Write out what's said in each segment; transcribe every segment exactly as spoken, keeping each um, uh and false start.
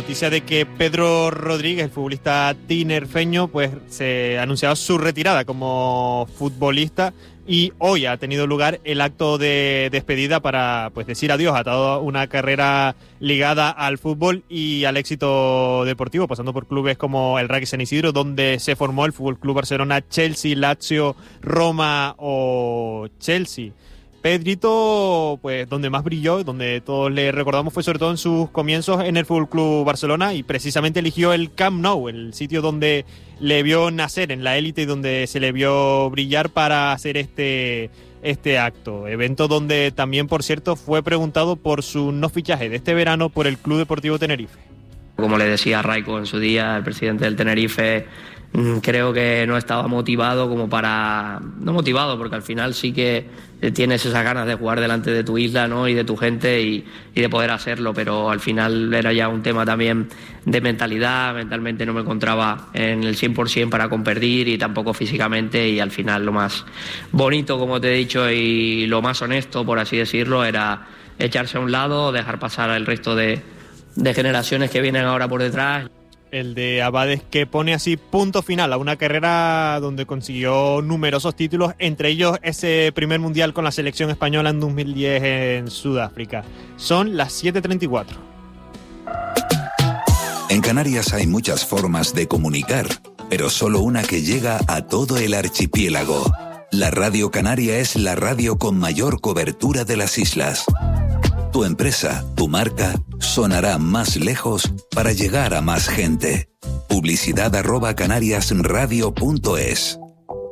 noticia de que Pedro Rodríguez, el futbolista tinerfeño, pues se ha anunciado su retirada como futbolista y hoy ha tenido lugar el acto de despedida para pues decir adiós a toda una carrera ligada al fútbol y al éxito deportivo, pasando por clubes como el Racing San Isidro, donde se formó el F C Barcelona, Chelsea, Lazio, Roma o Chelsea. Pedrito, pues donde más brilló, donde todos le recordamos fue sobre todo en sus comienzos en el F C Barcelona y precisamente eligió el Camp Nou, el sitio donde le vio nacer en la élite y donde se le vio brillar para hacer este, este acto. Evento donde también, por cierto, fue preguntado por su no fichaje de este verano por el Club Deportivo Tenerife. Como le decía a Raico en su día, el presidente del Tenerife, creo que no estaba motivado como para... No motivado, porque al final sí que tienes esas ganas de jugar delante de tu isla, ¿no? Y de tu gente y, y de poder hacerlo, pero al final era ya un tema también de mentalidad. Mentalmente no me encontraba en el cien por ciento para competir y tampoco físicamente, y al final lo más bonito, como te he dicho, y lo más honesto, por así decirlo, era echarse a un lado, dejar pasar al resto de, de generaciones que vienen ahora por detrás. El de Abades, que pone así punto final a una carrera donde consiguió numerosos títulos, entre ellos ese primer mundial con la selección española en dos mil diez en Sudáfrica. Son las siete treinta y cuatro. En Canarias hay muchas formas de comunicar, pero solo una que llega a todo el archipiélago. La Radio Canaria es la radio con mayor cobertura de las islas. Tu empresa, tu marca, sonará más lejos para llegar a más gente. Publicidad arroba canariasradio punto es.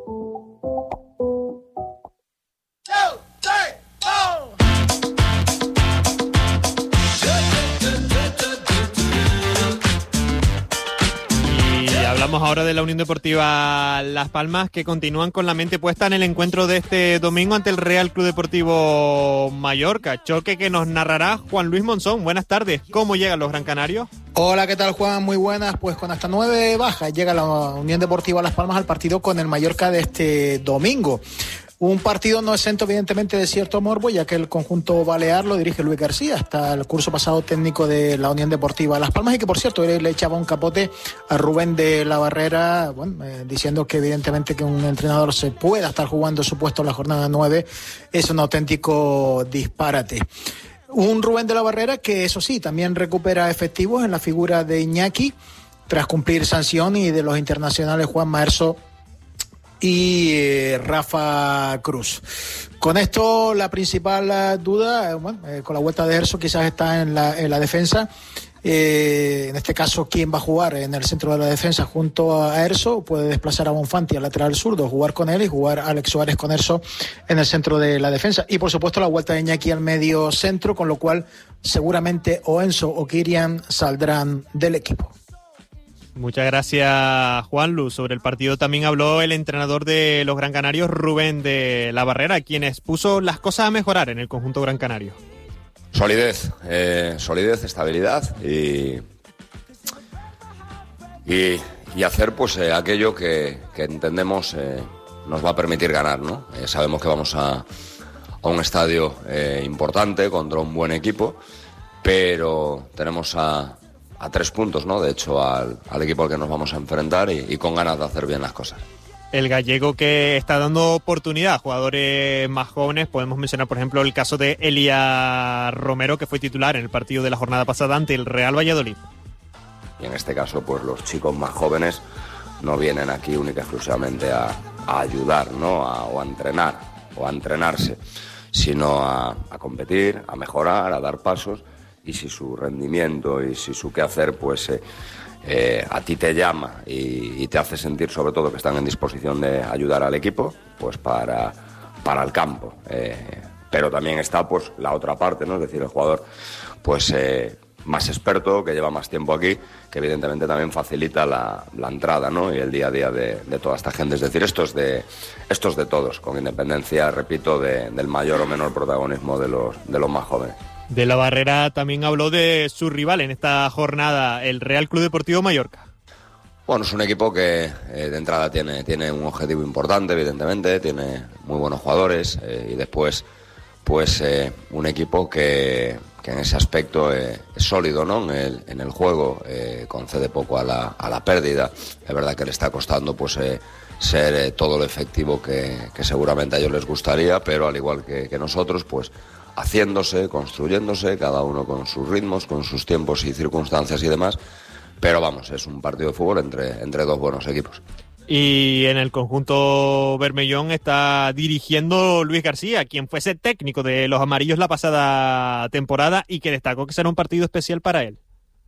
Hablamos ahora de la Unión Deportiva Las Palmas, que continúan con la mente puesta en el encuentro de este domingo ante el Real Club Deportivo Mallorca. Choque que nos narrará Juan Luis Monzón. Buenas tardes. ¿Cómo llegan los Gran Canarios? Hola, ¿qué tal, Juan? Muy buenas. Pues con hasta nueve bajas llega la Unión Deportiva Las Palmas al partido con el Mallorca de este domingo. Un partido no exento, evidentemente, de cierto morbo, ya que el conjunto balear lo dirige Luis García, hasta el curso pasado técnico de la Unión Deportiva Las Palmas, y que, por cierto, él le echaba un capote a Rubén de la Barrera, bueno, eh, diciendo que, evidentemente, que un entrenador se pueda estar jugando su puesto en la jornada nueve es un auténtico disparate. Un Rubén de la Barrera que, eso sí, también recupera efectivos en la figura de Iñaki, tras cumplir sanción, y de los internacionales Juan Maerso y eh, Rafa Cruz. Con esto, la principal uh, duda, eh, bueno, eh, con la vuelta de Erso, quizás está en la, en la defensa. Eh, en este caso, ¿quién va a jugar en el centro de la defensa junto a Erso? Puede desplazar a Bonfanti al lateral zurdo, jugar con él, y jugar a Alex Suárez con Erso en el centro de la defensa. Y por supuesto, la vuelta de Iñaki al medio centro, con lo cual seguramente o Enzo o Kirian saldrán del equipo. Muchas gracias, Juanlu. Sobre el partido también habló el entrenador de los Gran Canarios, Rubén de la Barrera, quien expuso las cosas a mejorar en el conjunto Gran Canario. Solidez, eh, solidez, estabilidad y, y, y hacer pues eh, aquello que, que entendemos eh, nos va a permitir ganar, ¿no? Eh, sabemos que vamos a, a un estadio eh, importante contra un buen equipo, pero tenemos a a tres puntos, ¿no? De hecho, al, al equipo al que nos vamos a enfrentar y, y con ganas de hacer bien las cosas. El gallego que está dando oportunidad a jugadores más jóvenes, podemos mencionar, por ejemplo, el caso de Elia Romero, que fue titular en el partido de la jornada pasada ante el Real Valladolid. Y en este caso, pues los chicos más jóvenes no vienen aquí única y exclusivamente a, a ayudar, ¿no? A, o a entrenar, o a entrenarse, sino a, a competir, a mejorar, a dar pasos. Y si su rendimiento y si su quehacer pues eh, eh, a ti te llama y, y te hace sentir sobre todo que están en disposición de ayudar al equipo, pues para, para el campo. Eh, pero también está pues la otra parte, ¿no? Es decir, el jugador pues eh, más experto, que lleva más tiempo aquí, que evidentemente también facilita la, la entrada, ¿no? Y el día a día de, de toda esta gente. Es decir, esto es de, esto es de todos, con independencia, repito, de, del mayor o menor protagonismo de los, de los más jóvenes. De la Barrera también habló de su rival en esta jornada, el Real Club Deportivo Mallorca. Bueno, es un equipo que eh, de entrada tiene, tiene un objetivo importante, evidentemente, tiene muy buenos jugadores eh, y después pues eh, un equipo que, que en ese aspecto eh, es sólido, ¿no? En el, en el juego, eh, concede poco a la, a la pérdida. Es verdad que le está costando pues eh, ser eh, todo lo efectivo que, que seguramente a ellos les gustaría, pero al igual que, que nosotros, pues haciéndose, construyéndose, cada uno con sus ritmos, con sus tiempos y circunstancias y demás. Pero vamos, es un partido de fútbol entre, entre dos buenos equipos. Y en el conjunto Bermellón está dirigiendo Luis García, quien fuese técnico de los amarillos la pasada temporada y que destacó que será un partido especial para él.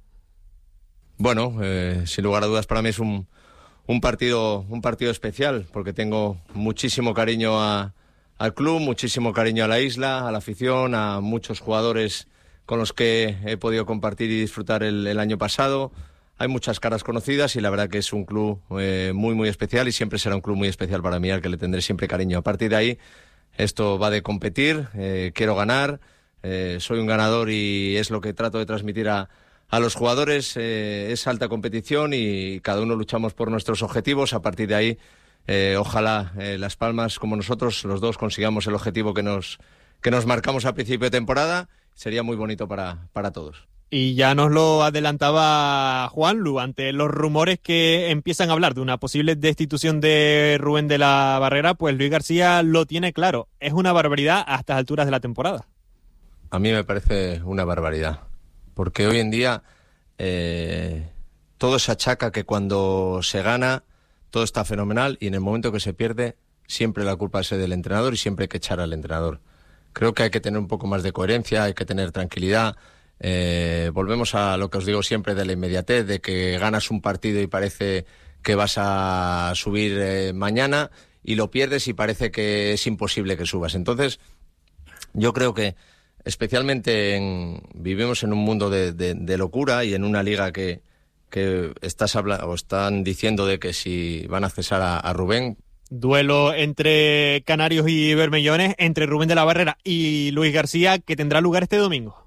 Bueno, eh, sin lugar a dudas para mí es un, un partido un partido especial, porque tengo muchísimo cariño a, al club, muchísimo cariño a la isla, a la afición, a muchos jugadores con los que he podido compartir y disfrutar el, el año pasado. Hay muchas caras conocidas y la verdad que es un club eh, muy, muy especial y siempre será un club muy especial para mí, al que le tendré siempre cariño. A partir de ahí, esto va de competir, eh, quiero ganar, eh, soy un ganador y es lo que trato de transmitir a, a los jugadores. Eh, es alta competición y cada uno luchamos por nuestros objetivos. A partir de ahí, eh, ojalá eh, Las Palmas, como nosotros, los dos consigamos el objetivo que nos, que nos marcamos a principio de temporada. Sería muy bonito para, para todos. Y ya nos lo adelantaba Juanlu, ante los rumores que empiezan a hablar de una posible destitución de Rubén de la Barrera, pues Luis García lo tiene claro. Es una barbaridad a estas alturas de la temporada. A mí me parece una barbaridad, porque hoy en día eh, todo se achaca que cuando se gana todo está fenomenal y en el momento que se pierde siempre la culpa es del entrenador y siempre hay que echar al entrenador. Creo que hay que tener un poco más de coherencia, hay que tener tranquilidad. Eh, volvemos a lo que os digo siempre de la inmediatez, de que ganas un partido y parece que vas a subir eh, mañana y lo pierdes y parece que es imposible que subas. Entonces, yo creo que especialmente en, vivimos en un mundo de, de, de locura y en una liga que, que estás habla, o están diciendo de que si van a cesar a, a Rubén. Duelo entre Canarios y Bermellones, entre Rubén de la Barrera y Luis García, que tendrá lugar este domingo.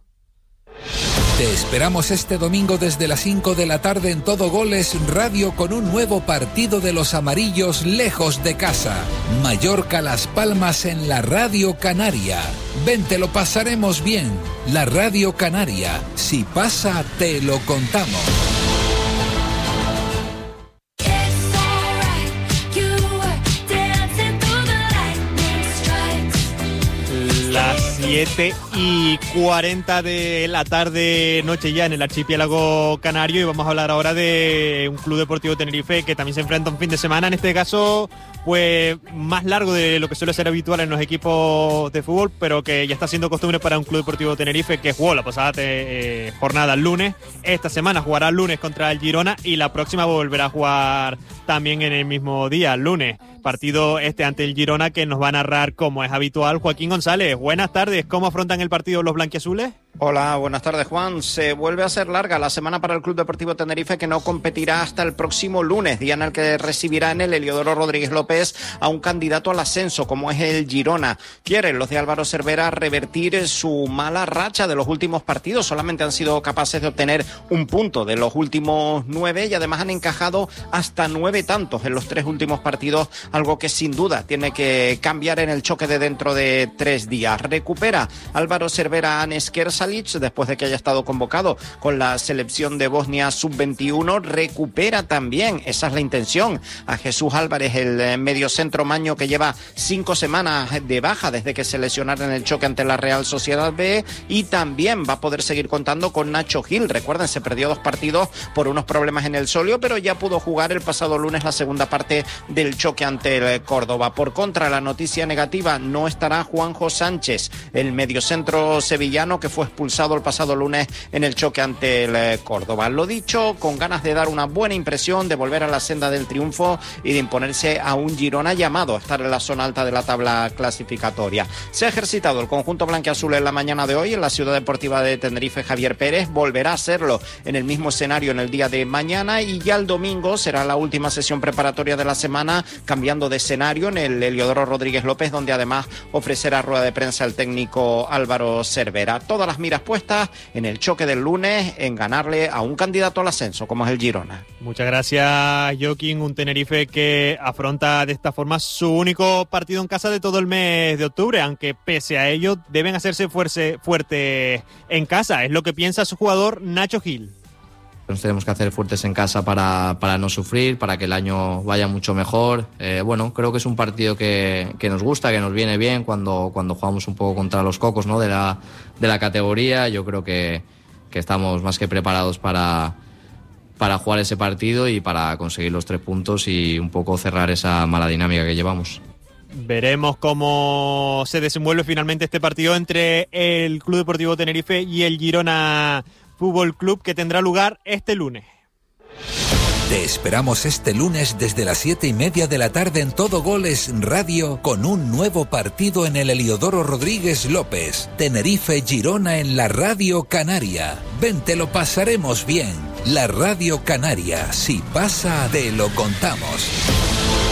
Te esperamos este domingo desde las cinco de la tarde en Todo Goles Radio con un nuevo partido de los amarillos lejos de casa. Mallorca Las Palmas en la Radio Canaria. Ven, te lo pasaremos bien. La Radio Canaria. Si pasa, te lo contamos. siete y cuarenta de la tarde, noche ya en el archipiélago canario, y vamos a hablar ahora de un Club Deportivo Tenerife que también se enfrenta un fin de semana, en este caso pues más largo de lo que suele ser habitual en los equipos de fútbol, pero que ya está siendo costumbre para un Club Deportivo Tenerife, que jugó la pasada eh, jornada el lunes. Esta semana jugará el lunes contra el Girona y la próxima volverá a jugar también en el mismo día, el lunes. Partido este ante el Girona que nos va a narrar, como es habitual, Joaquín González. Buenas tardes, ¿cómo afrontan el partido los blanquiazules? Hola, buenas tardes, Juan. Se vuelve a hacer larga la semana para el Club Deportivo Tenerife, que no competirá hasta el próximo lunes, día en el que recibirá en el Heliodoro Rodríguez López a un candidato al ascenso, como es el Girona. Quieren los de Álvaro Cervera revertir su mala racha de los últimos partidos. Solamente han sido capaces de obtener un punto de los últimos nueve y además han encajado hasta nueve tantos en los tres últimos partidos, algo que sin duda tiene que cambiar en el choque de dentro de tres días. Recupera Álvaro Cervera a Nesker Salic después de que haya estado convocado con la selección de Bosnia sub veintiuno. Recupera también, esa es la intención, a Jesús Álvarez, el mediocentro maño que lleva cinco semanas de baja desde que se lesionara en el choque ante la Real Sociedad B, y también va a poder seguir contando con Nacho Gil. Recuerden, se perdió dos partidos por unos problemas en el solio, pero ya pudo jugar el pasado lunes la segunda parte del choque ante el Córdoba. Por contra, la noticia negativa, no estará Juanjo Sánchez, el mediocentro sevillano que fue expulsado el pasado lunes en el choque ante el Córdoba. Lo dicho, con ganas de dar una buena impresión, de volver a la senda del triunfo y de imponerse a un Girona llamado a estar en la zona alta de la tabla clasificatoria. Se ha ejercitado el conjunto blanquiazul en la mañana de hoy en la Ciudad Deportiva de Tenerife. Javier Pérez volverá a hacerlo en el mismo escenario en el día de mañana, y ya el domingo será la última sesión preparatoria de la semana, cambiando de escenario en el Heliodoro Rodríguez López, donde además ofrecerá rueda de prensa el técnico Álvaro Cervera. Todas las miras puestas en el choque del lunes, en ganarle a un candidato al ascenso como es el Girona. Muchas gracias, Joaquín. Un Tenerife que afronta de esta forma su único partido en casa de todo el mes de octubre, aunque pese a ello deben hacerse fuerza, fuertes en casa. Es lo que piensa su jugador Nacho Gil. Nos tenemos que hacer fuertes en casa para, para no sufrir, para que el año vaya mucho mejor. Eh, bueno, creo que es un partido que, que nos gusta, que nos viene bien cuando, cuando jugamos un poco contra los cocos, ¿no?, de la, de la categoría. Yo creo que, que estamos más que preparados para, para jugar ese partido y para conseguir los tres puntos y un poco cerrar esa mala dinámica que llevamos. Veremos cómo se desenvuelve finalmente este partido entre el Club Deportivo Tenerife y el Girona Fútbol Club, que tendrá lugar este lunes. Te esperamos este lunes desde las siete y media de la tarde en Todo Goles Radio con un nuevo partido en el Heliodoro Rodríguez López. Tenerife-Girona en la Radio Canaria. Ven, te lo pasaremos bien. La Radio Canaria, si pasa, te lo contamos.